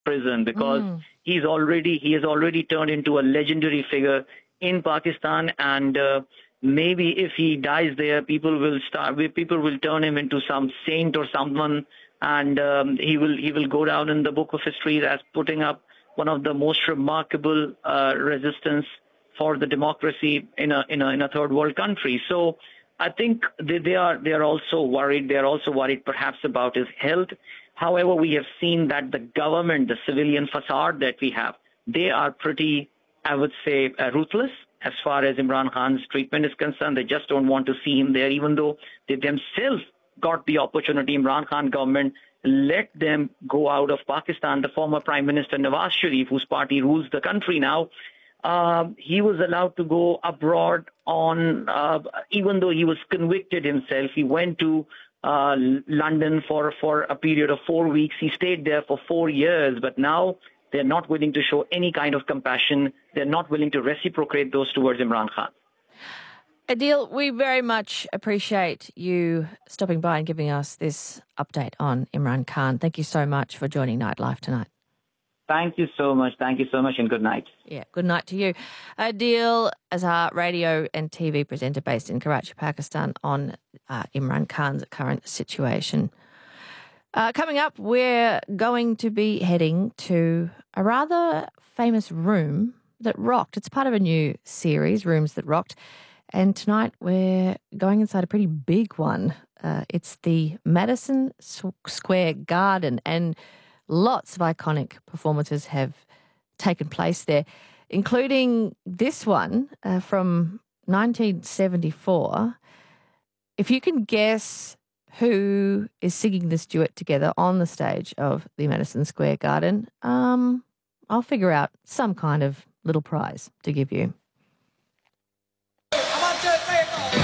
prison because he has already turned into a legendary figure in Pakistan, and maybe if he dies there, people will turn him into some saint or someone, and he will go down in the book of history as putting up one of the most remarkable resistance for the democracy in a third world country. So I think they are also worried. They are also worried perhaps about his health. However, we have seen that the government, the civilian facade that we have, they are pretty, I would say, ruthless as far as Imran Khan's treatment is concerned. They just don't want to see him there, even though they themselves got the opportunity. Imran Khan government let them go out of Pakistan. The former Prime Minister Nawaz Sharif, whose party rules the country now, he was allowed to go abroad on, even though he was convicted himself. He went to London for a period of 4 weeks. He stayed there for 4 years, but now they're not willing to show any kind of compassion. They're not willing to reciprocate those towards Imran Khan. Adil, we very much appreciate you stopping by and giving us this update on Imran Khan. Thank you so much for joining Nightlife tonight. Thank you so much. Thank you so much, and good night. Yeah, good night to you. Adil Azhar, radio and TV presenter based in Karachi, Pakistan, on Imran Khan's current situation. Coming up, we're going to be heading to a rather famous room that rocked. It's part of a new series, Rooms That Rocked. And tonight we're going inside a pretty big one. It's the Madison Square Garden, and lots of iconic performances have taken place there, including this one from 1974. If you can guess who is singing this duet together on the stage of the Madison Square Garden, I'll figure out some kind of little prize to give you.